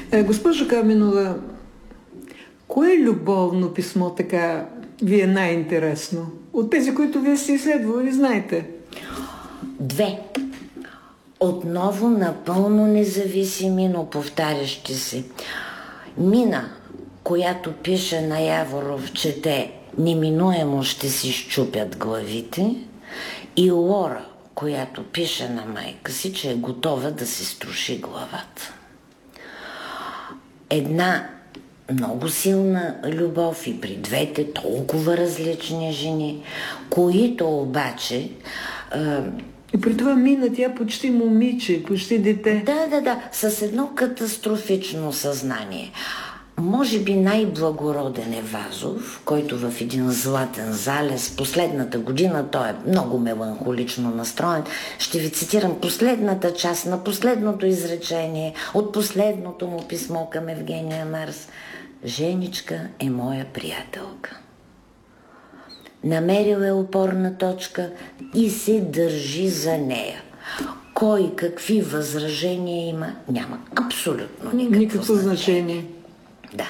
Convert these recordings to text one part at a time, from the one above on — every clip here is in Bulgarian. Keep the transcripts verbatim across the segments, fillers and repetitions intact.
Е, госпожо Каменова, кое любовно писмо така ви е най-интересно? От тези, които вие сте изследвали, знаете? Две. Отново напълно независими, но повтарящи се. Мина, която пише на Яворов, че те неминуемо ще си счупят главите, и Лора, която пише на майка си, че е готова да си струши главата. Една много силна любов и при двете толкова различни жени, които обаче... А... И при това Мина, тя почти момиче, почти дете. Да, да, да, с едно катастрофично съзнание. Може би най-благороден е Вазов, който в един златен залез последната година, той е много меланхолично настроен. Ще ви цитирам последната част на последното изречение от последното му писмо към Евгения Марс. Женичка е моя приятелка. Намерил е опорна точка и се държи за нея. Кой какви възражения има, няма абсолютно никакво, никакво значение. Да.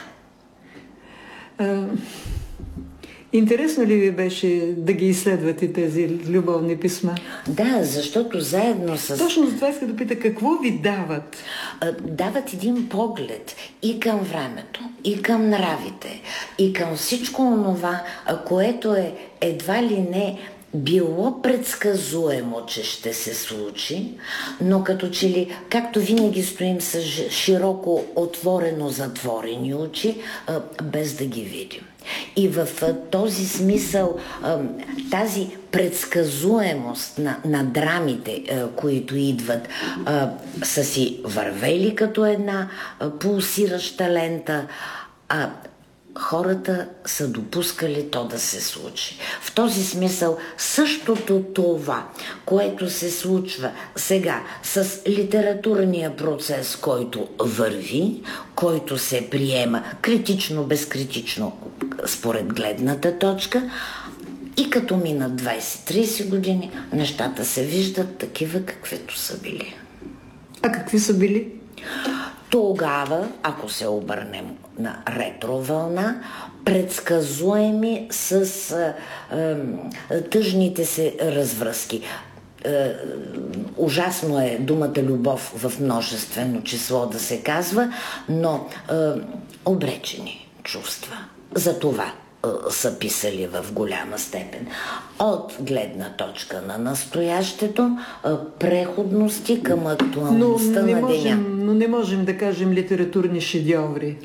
А, интересно ли ви беше да ги изследвате тези любовни писма? Да, защото заедно с... Точно за това иска да пита, какво ви дават? А, дават един поглед и към времето, и към нравите, и към всичко онова, което е едва ли не било предсказуемо, че ще се случи, но като че ли, както винаги стоим с широко отворено затворени очи, без да ги видим. И в този смисъл тази предсказуемост на, на драмите, които идват, са си вървели като една пулсираща лента, а хората са допускали то да се случи. В този смисъл същото това, което се случва сега с литературния процес, който върви, който се приема критично, безкритично според гледната точка, и като минат двайсет-трийсет години, нещата се виждат такива, каквито са били. А какви са били? Тогава, ако се обърнем на ретровълна, предсказуеми с а, а, тъжните се развръзки. А, ужасно е думата любов в множествено число да се казва, но а, обречени чувства. За това са писали в голяма степен. От гледна точка на настоящето, преходности към актуалността на можем, деня. Но не можем да кажем литературни шедьоври.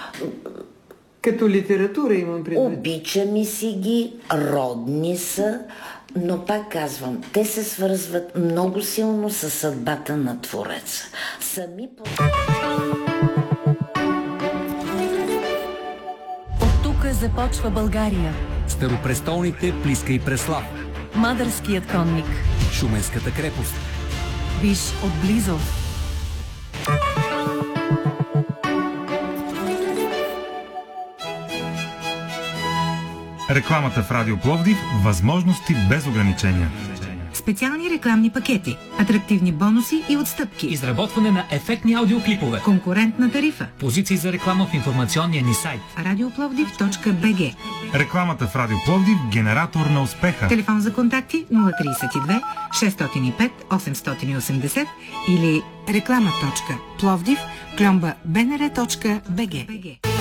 Като литература имам предвид. Обичаме си ги, родни са, но пак казвам, те се свързват много силно със съдбата на Твореца. Сами по... Започва България. Старопрестолните Плиска и Преслав. Мадърският конник. Шуменската крепост. Виж отблизо. Рекламата в Радио Пловдив – възможности без ограничения. Специални рекламни пакети, атрактивни бонуси и отстъпки. Изработване на ефектни аудиоклипове. Конкурентна тарифа. Позиции за реклама в информационния ни сайт. радиопловдив точка би джи. Рекламата в Радио Пловдив – генератор на успеха. Телефон за контакти нула трийсет и две шестстотин и пет осемстотин и осемдесет или реклама.пловдив кломба бнр точка би джи.